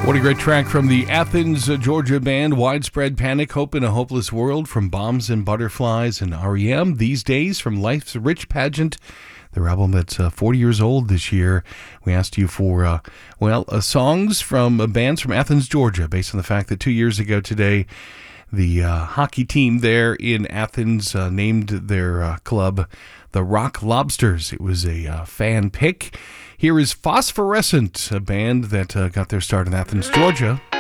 What a great track from the Athens, Georgia band, Widespread Panic, Hope in a Hopeless World, from Bombs and Butterflies and REM, These Days from Life's Rich Pageant, their album that's 40 years old this year. We asked you for, songs from bands from Athens, Georgia, based on the fact that 2 years ago today, the hockey team there in Athens named their club the Rock Lobsters. It was a fan pick. Here is Phosphorescent, a band that got their start in Athens, Georgia.